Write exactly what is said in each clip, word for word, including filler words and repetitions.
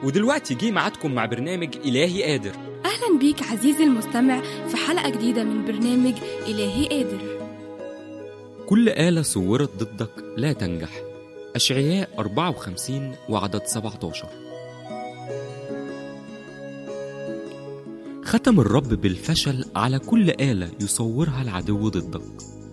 ودلوقتي جه ميعادكم مع برنامج إلهي قادر. أهلا بيك عزيزي المستمع في حلقة جديدة من برنامج إلهي قادر. كل آلة صورت ضدك لا تنجح. أشعياء أربعة وخمسين وعدد سبعة عشر. ختم الرب بالفشل على كل آلة يصورها العدو ضدك.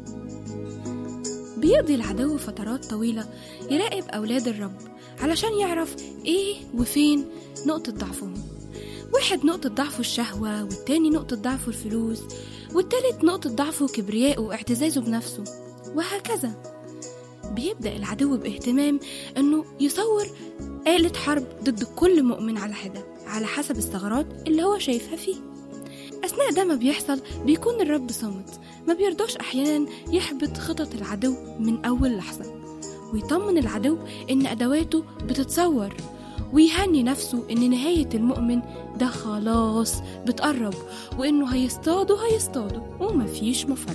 بيقضي العدو فترات طويلة يراقب أولاد الرب علشان يعرف إيه وفين نقطة ضعفهم. واحد نقطة ضعفه الشهوة، والتاني نقطة ضعفه الفلوس، والتالت نقطة ضعفه كبرياءه واعتزازه بنفسه، وهكذا. بيبدأ العدو باهتمام أنه يصور آلة حرب ضد كل مؤمن على حدة على حسب الثغرات اللي هو شايفها فيه. أثناء ده ما بيحصل بيكون الرب صامت، ما بيرضاش أحيانا يحبط خطط العدو من أول لحظة، ويطمن العدو إن أدواته بتتصور، ويهني نفسه إن نهاية المؤمن ده خلاص بتقرب، وإنه هيصطادوا هيصطادوا ومفيش مفر.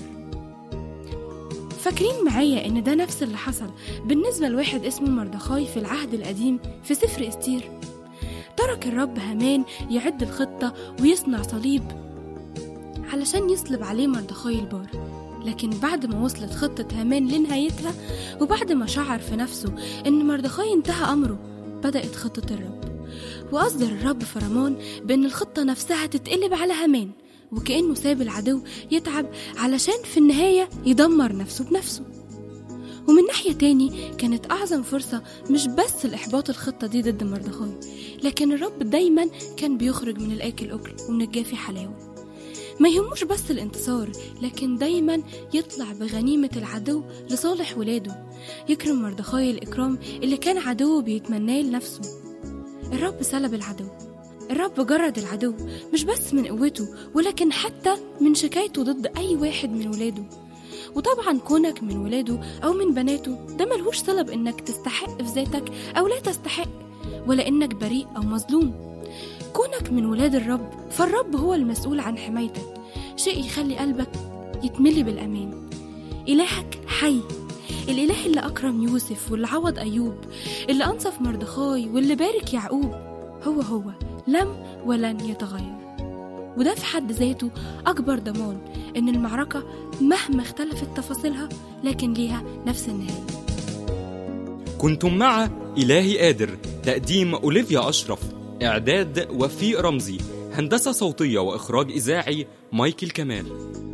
فاكرين معايا إن ده نفس اللي حصل بالنسبة لواحد اسمه مردخاي في العهد القديم في سفر استير. ترك الرب هامان يعد الخطة ويصنع صليب علشان يصلب عليه مردخاي البار، لكن بعد ما وصلت خطة هامان لنهايتها، وبعد ما شعر في نفسه إن مردخاي انتهى أمره، بدأت خطة الرب، وأصدر الرب فرمان بأن الخطة نفسها تتقلب على هامان، وكأنه ساب العدو يتعب علشان في النهاية يدمر نفسه بنفسه. ومن ناحية تاني كانت أعظم فرصة مش بس الإحباط الخطة دي ضد مردخاي، لكن الرب دايما كان بيخرج من الآكل أكل ومن الجافي حلاوة. ما يهموش بس الانتصار، لكن دايما يطلع بغنيمة العدو لصالح ولاده، يكرم مردخاي الإكرام اللي كان عدوه بيتمناه لنفسه. الرب سلب العدو، الرب جرد العدو مش بس من قوته، ولكن حتى من شكايته ضد أي واحد من ولاده. وطبعا كونك من ولاده أو من بناته ده ملهوش طلب إنك تستحق في ذاتك أو لا تستحق، ولا إنك بريء أو مظلوم. كونك من ولاد الرب، فالرب هو المسؤول عن حمايتك، شيء يخلي قلبك يتملي بالأمان. إلهك حي، الإله اللي أكرم يوسف واللي عوض أيوب، اللي أنصف مردخاي واللي بارك يعقوب، هو هو لم ولن يتغير. وده في حد ذاته أكبر ضمان إن المعركة مهما اختلفت تفاصيلها لكن ليها نفس النهاية. كنتم مع إلهي قادر، تقديم أوليفيا أشرف، إعداد وفيق رمزي، هندسة صوتية وإخراج إذاعي مايكل كمال.